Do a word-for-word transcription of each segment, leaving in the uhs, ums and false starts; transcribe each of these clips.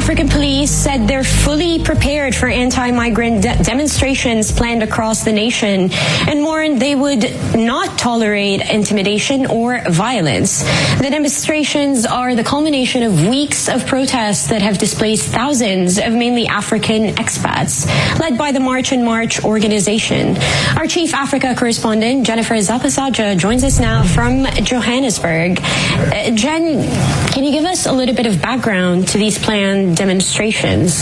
African police said they're fully prepared for anti-migrant de- demonstrations planned across the nation and warned they would not tolerate intimidation or violence. The demonstrations are the culmination of weeks of protests that have displaced thousands of mainly African expats, led by the March and March organization. Our Chief Africa correspondent, Jennifer Zapasaja, joins us now from Johannesburg. Uh, Jen, can you give us a little bit of background to these planned demonstrations?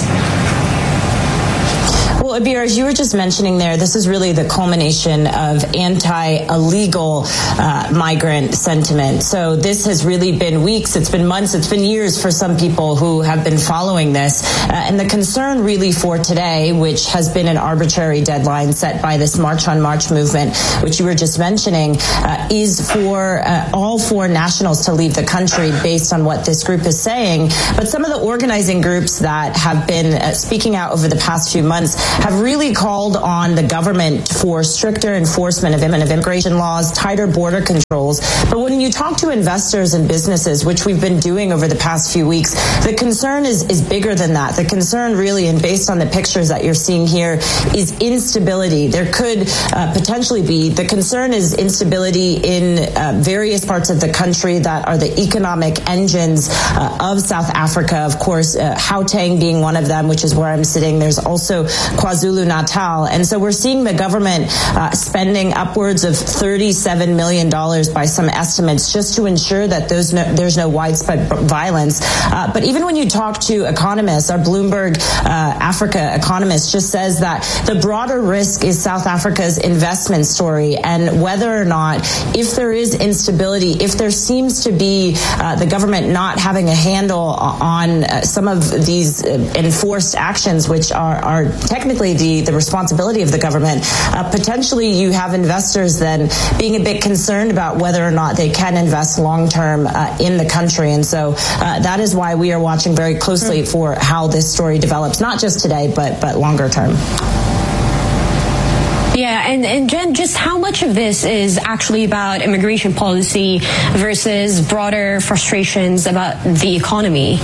Well, Abir, as you were just mentioning there, this is really the culmination of anti-illegal uh, migrant sentiment. So this has really been weeks, it's been months, it's been years for some people who have been following this. Uh, and the concern really for today, which has been an arbitrary deadline set by this March on March movement, which you were just mentioning, uh, is for uh, all foreign nationals to leave the country based on what this group is saying. But some of the organizing groups that have been uh, speaking out over the past few months have really called on the government for stricter enforcement of immigration laws, tighter border controls. But when you talk to investors and businesses, which we've been doing over the past few weeks, the concern is, is bigger than that. The concern really, and based on the pictures that you're seeing here, is instability. There could uh, potentially be, the concern is instability in uh, various parts of the country that are the economic engines uh, of South Africa. Of course, uh, Gauteng being one of them, which is where I'm sitting. There's also KwaZulu-Natal. And so we're seeing the government uh, spending upwards of thirty-seven million dollars by some estimates just to ensure that those no, there's no widespread violence. Uh, but even when you talk to economists, our Bloomberg uh, Africa economist just says that the broader risk is South Africa's investment story, and whether or not, if there is instability, if there seems to be uh, the government not having a handle on uh, some of these uh, enforced actions, which are, are technically The, the responsibility of the government, uh, potentially you have investors then being a bit concerned about whether or not they can invest long-term uh, in the country. And so uh, that is why we are watching very closely for how this story develops, not just today, but, but longer term. Yeah, and, and Jen, just how much of this is actually about immigration policy versus broader frustrations about the economy?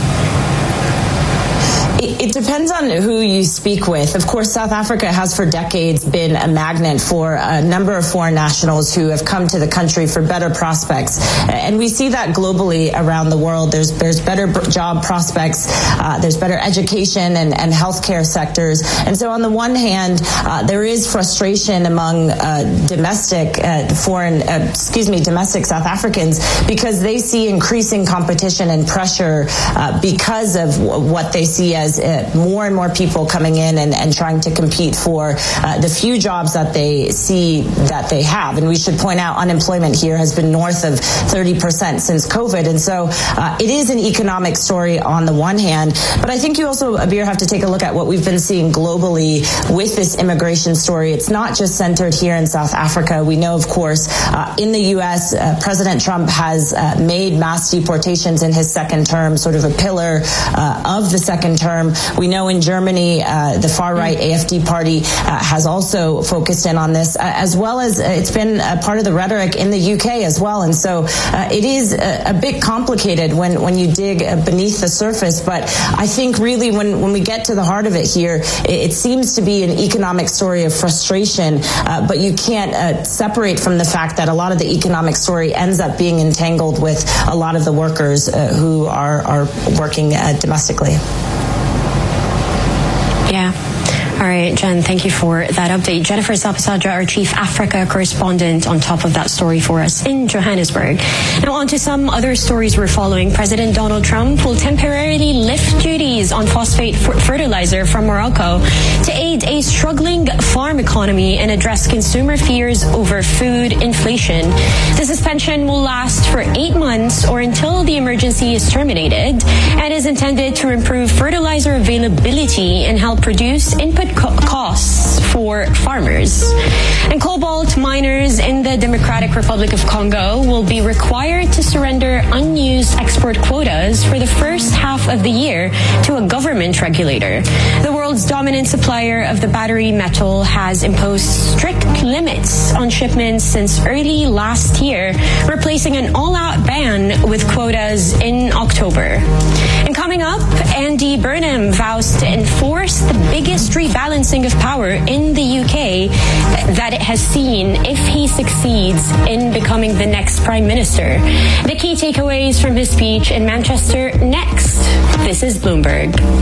It depends on who you speak with. Of course, South Africa has for decades been a magnet for a number of foreign nationals who have come to the country for better prospects. And we see that globally around the world. There's there's better job prospects, uh, there's better education and, and healthcare sectors. And so on the one hand, uh, there is frustration among uh, domestic uh, foreign, uh, excuse me, domestic South Africans because they see increasing competition and pressure uh, because of w- what they see as uh, more and more people coming in and, and trying to compete for uh, the few jobs that they see that they have. And we should point out unemployment here has been north of thirty percent since COVID. And so uh, it is an economic story on the one hand. But I think you also, Abir, have to take a look at what we've been seeing globally with this immigration story. It's not just centered here in South Africa. We know, of course, uh, in the U S, uh, President Trump has uh, made mass deportations in his second term, sort of a pillar uh, of the second term. We know in Germany, uh, the far-right A F D party uh, has also focused in on this, uh, as well as uh, it's been a part of the rhetoric in the U K as well. And so uh, it is a, a bit complicated when, when you dig beneath the surface. But I think really when, when we get to the heart of it here, it, it seems to be an economic story of frustration, uh, but you can't uh, separate from the fact that a lot of the economic story ends up being entangled with a lot of the workers uh, who are, are working uh, domestically. Yeah. All right, Jen, thank you for that update. Jennifer Zapasaja, our Chief Africa correspondent, on top of that story for us in Johannesburg. Now on to some other stories we're following. President Donald Trump will temporarily lift duties on phosphate fertilizer from Morocco to aid a struggling farm economy and address consumer fears over food inflation. The suspension will last for eight months or until the emergency is terminated and is intended to improve fertilizer availability and help reduce input co- costs for farmers. And cobalt miners in the Democratic Republic of Congo will be required to surrender unused export quotas for the first half of the year to a government regulator. The world's dominant supplier of the battery metal has imposed strict limits on shipments since early last year, replacing an all-out ban with quotas in October. And coming up, Andy Burnham vows to enforce the biggest rebalancing of power in the U K that it has seen if he succeeds in becoming the next Prime Minister. The key takeaways from his speech in Manchester next. This is Bloomberg.